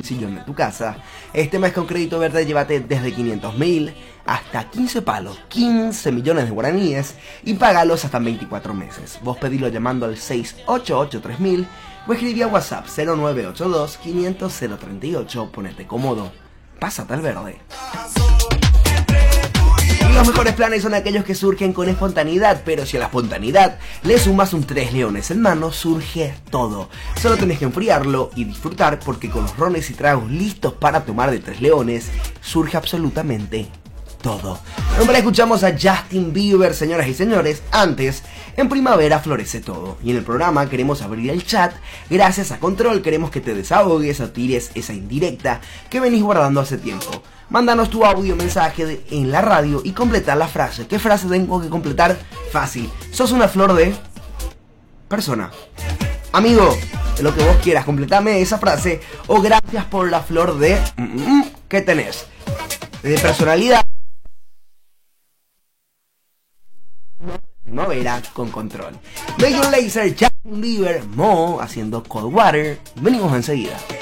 el sillón de tu casa. Este mes con Crédito Verde llévate desde 500.000 hasta 15 palos, 15 millones de guaraníes y págalos hasta 24 meses. Vos pedilo llamando al 688-3000 o escribí a WhatsApp 0982-500-038. Ponete cómodo, pásate al verde. Y los mejores planes son aquellos que surgen con espontaneidad, pero si a la espontaneidad le sumas un 3 leones en mano, surge todo. Solo tenés que enfriarlo y disfrutar, porque con los rones y tragos listos para tomar de 3 leones, surge absolutamente todo. Ahora escuchamos a Justin Bieber, señoras y señores. Antes, en primavera florece todo. Y en el programa queremos abrir el chat. Gracias a Control queremos que te desahogues o tires esa indirecta que venís guardando hace tiempo. Mándanos tu audio mensaje en la radio y completa la frase. ¿Qué frase tengo que completar? Fácil. Sos una flor de persona. Amigo, lo que vos quieras, completame esa frase. O gracias por la flor de ¿qué tenés? De personalidad. No verá con Control. Major Lazer, Justin Bieber, Mo haciendo Cold Water. Venimos enseguida.